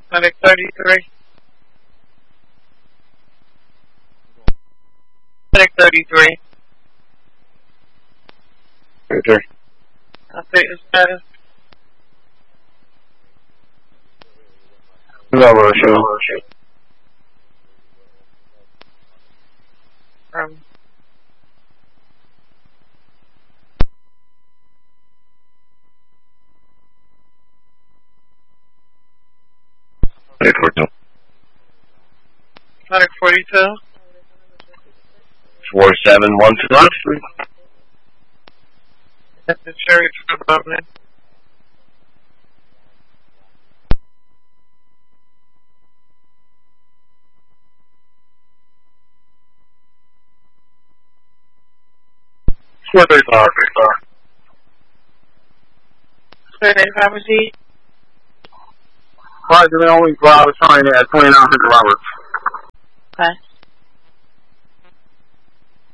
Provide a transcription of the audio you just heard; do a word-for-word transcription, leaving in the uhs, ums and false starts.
Medic thirty-three. Medic thirty-three. Okay. Update your status. No Rochelle. Um, Medic forty-two. Medic forty-two. Four seven one two. That's the Cherry Development. Four thirty five. Clear day property. Five to the only drive is trying at twenty nine hundred Roberts. Okay.